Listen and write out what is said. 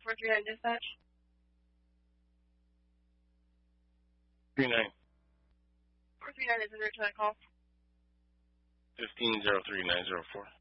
439 dispatch. 39. 439 is in route to that call. 1503-904.